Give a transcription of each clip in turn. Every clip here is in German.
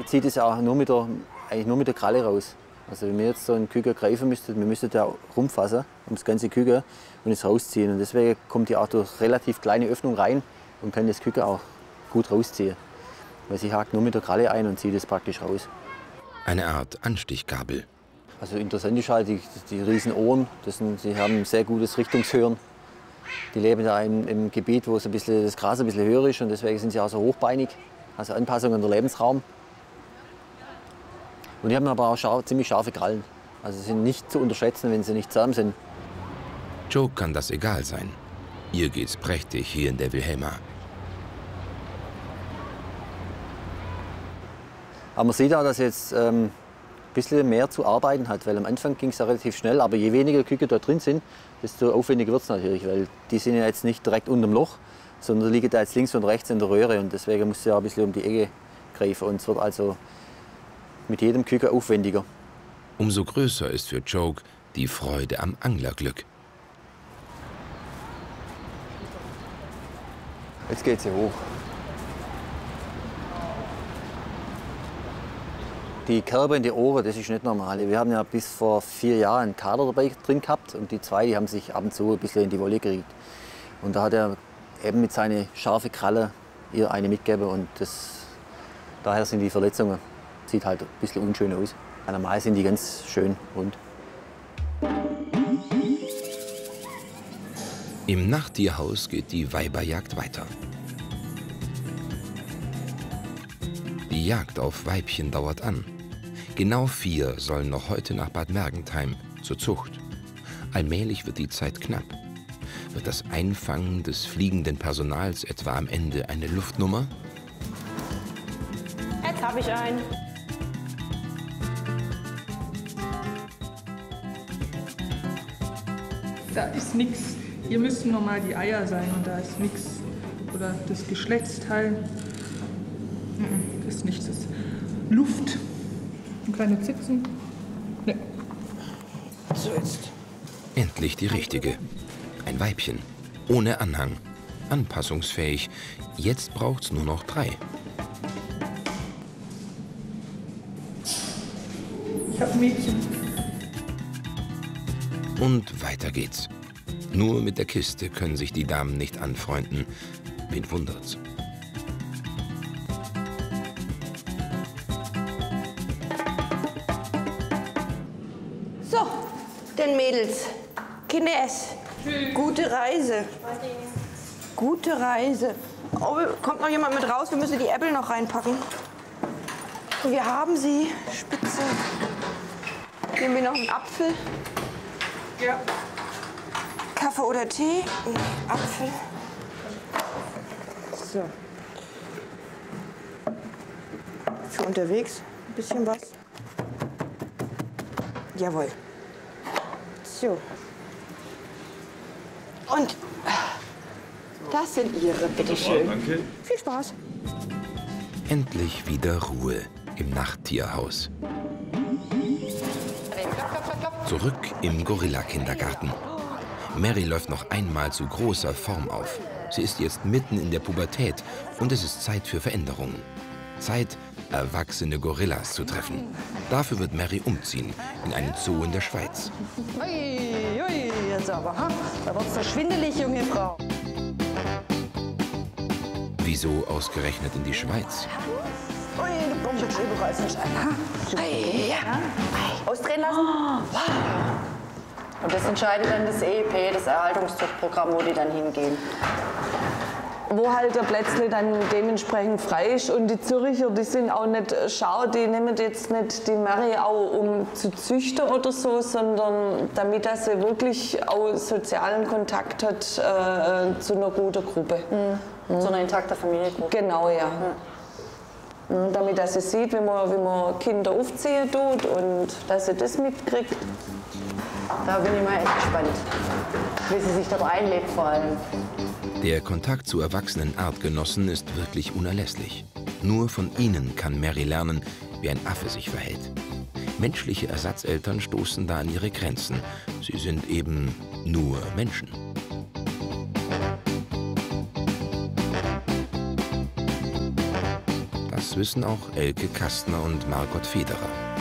zieht es auch eigentlich nur mit der Kralle raus. Also wenn wir jetzt so einen Küken greifen müssten, wir müssten da rumfassen, ums ganze Küken und es rausziehen. Und deswegen kommt die auch durch relativ kleine Öffnung rein und kann das Küken auch gut rausziehen. Weil sie hakt nur mit der Kralle ein und zieht es praktisch raus. Eine Art Anstichgabel. Also interessant ist halt die riesen Ohren. Sie haben ein sehr gutes Richtungshören. Die leben da im Gebiet, wo das Gras ein bisschen höher ist und deswegen sind sie auch so hochbeinig. Also Anpassung an den Lebensraum. Und die haben aber auch ziemlich scharfe Krallen. Also sie sind nicht zu unterschätzen, wenn sie nicht zahm sind. Joe kann das egal sein. Ihr geht's prächtig hier in der Wilhelma. Aber man sieht auch, dass sie jetzt ein bisschen mehr zu arbeiten hat, weil am Anfang ging es ja relativ schnell, aber je weniger Küken da drin sind, desto aufwendiger wird es natürlich, weil die sind ja jetzt nicht direkt unter dem Loch, sondern liegen da jetzt links und rechts in der Röhre und deswegen muss sie ja ein bisschen um die Ecke greifen und es wird also mit jedem Küken aufwendiger. Umso größer ist für Joke die Freude am Anglerglück. Jetzt geht sie hoch. Die Kerbe in die Ohren, das ist nicht normal. Wir haben ja bis vor 4 Jahren einen Kader dabei drin gehabt und die zwei, die haben sich ab und zu ein bisschen in die Wolle gekriegt. Und da hat er eben mit seiner scharfen Kralle ihr eine mitgegeben und daher sind die Verletzungen. Sieht halt ein bisschen unschön aus. Normal sind die ganz schön rund. Im Nachttierhaus geht die Weiberjagd weiter. Die Jagd auf Weibchen dauert an. Genau 4 sollen noch heute nach Bad Mergentheim zur Zucht. Allmählich wird die Zeit knapp. Wird das Einfangen des fliegenden Personals etwa am Ende eine Luftnummer? Jetzt habe ich einen. Da ist nichts. Hier müssten normal die Eier sein und da ist nichts. Oder das Geschlechtsteil. Das ist nichts. Das ist Luft. Und kleine Zitzen. Nee. So jetzt. Endlich die richtige. Ein Weibchen. Ohne Anhang. Anpassungsfähig. Jetzt braucht's nur noch 3. Ich hab ein Mädchen. Und weiter geht's. Nur mit der Kiste können sich die Damen nicht anfreunden. Wen wundert's? So, den Mädels. Kines. Gute Reise. Gute Reise. Oh, kommt noch jemand mit raus? Wir müssen die Äpfel noch reinpacken. Wir haben sie. Spitze. Nehmen wir noch einen Apfel? Ja. Kaffee oder Tee? Nee, Apfel. So. Für unterwegs ein bisschen was. Jawohl. So. Und das sind Ihre, bitteschön. Danke. Viel Spaß. Endlich wieder Ruhe im Nachttierhaus. Zurück im Gorilla-Kindergarten. Mary läuft noch einmal zu großer Form auf. Sie ist jetzt mitten in der Pubertät und es ist Zeit für Veränderungen. Zeit, erwachsene Gorillas zu treffen. Dafür wird Mary umziehen in einen Zoo in der Schweiz. Ui, ui, jetzt aber, ha? Da wird's doch schwindelig, junge Frau. Wieso ausgerechnet in die Schweiz? Ui, du Bombe, überall ist nicht ein, ha? Ui, ja. Ausdrehen lassen? Und das entscheidet dann das EEP, das Erhaltungszuchtprogramm, wo die dann hingehen. Wo halt der Plätzle dann dementsprechend frei ist. Und die Zürcher, die sind auch nicht schau, die nehmen jetzt nicht die Mary auch um zu züchten oder so, sondern damit dass sie wirklich auch sozialen Kontakt hat zu einer guten Gruppe. So eine intakte Familiengruppe. Genau, ja. Damit dass sie sieht, wie man Kinder aufziehen tut und dass sie das mitkriegt. Da bin ich mal echt gespannt, wie sie sich dort einlebt vor allem. Der Kontakt zu erwachsenen Artgenossen ist wirklich unerlässlich. Nur von ihnen kann Mary lernen, wie ein Affe sich verhält. Menschliche Ersatzeltern stoßen da an ihre Grenzen. Sie sind eben nur Menschen. Das Das wissen auch Elke Kastner und Margot Federer.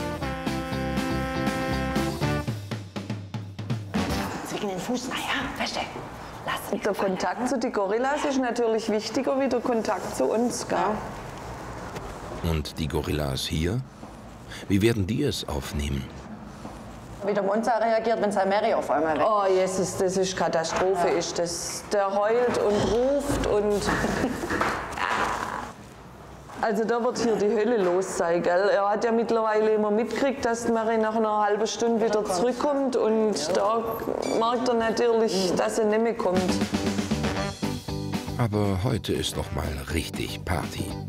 Zwischen den Fuß, naja, versteck. Der Kontakt zu den Gorillas ist natürlich wichtiger wie der Kontakt zu uns, gell? Und die Gorillas hier? Wie werden die es aufnehmen? Wie der Monza reagiert, wenn sein Mary auf einmal weg. Oh Jesus, das ist Katastrophe. Ja. Ist das. Der heult und ruft und... Also da wird hier die Hölle los sein, gell? Er hat ja mittlerweile immer mitgekriegt, dass Mary nach einer halben Stunde wieder zurückkommt und da merkt er natürlich, dass er nicht mehr kommt. Aber heute ist noch mal richtig Party.